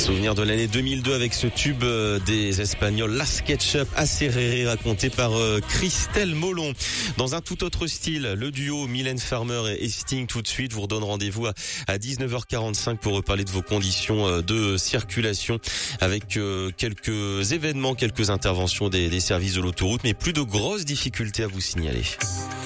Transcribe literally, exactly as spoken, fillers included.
Souvenir de l'année deux mille deux avec ce tube des Espagnols, La Sketchup Acerré, raconté par Christelle Molon. Dans un tout autre style, le duo Mylène Farmer et Sting. Tout de suite, je vous redonne rendez-vous à dix-neuf heures quarante-cinq pour reparler de vos conditions de circulation avec quelques événements, quelques interventions des, des services de l'autoroute, mais plus de grosses difficultés à vous signaler.